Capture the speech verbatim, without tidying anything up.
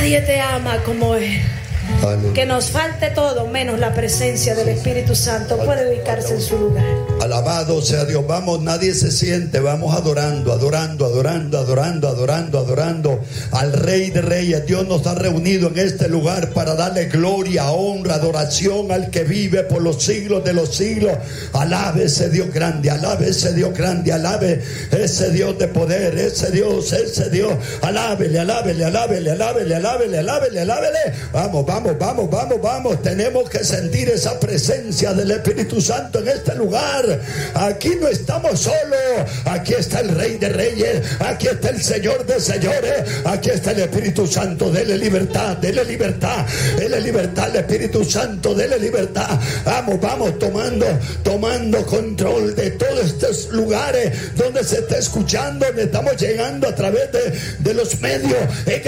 Nadie te ama como Él. Aleluya. Que nos falte todo menos la presencia del Espíritu Santo. Puede ubicarse en su lugar. Alabado sea Dios. Vamos, nadie se siente. Vamos adorando, adorando, adorando, adorando, adorando, adorando al Rey de Reyes. Dios nos ha reunido en este lugar para darle gloria, honra, adoración al que vive por los siglos de los siglos. Alabe ese Dios grande, alabe ese Dios grande, alabe ese Dios de poder, ese Dios, ese Dios. Alábele, alábele, alábele, alábele, alábele, alábele, alábele. Vamos, vamos. Vamos, vamos, vamos, vamos. Tenemos que sentir esa presencia del Espíritu Santo en este lugar. Aquí no estamos solos. Aquí está el Rey de Reyes. Aquí está el Señor de Señores. Aquí está el Espíritu Santo. Dele libertad, dele libertad. Dele libertad al Espíritu Santo. Dele libertad. Vamos, vamos, tomando, tomando control de todos estos lugares donde se está escuchando, donde estamos llegando a través de, de los medios. En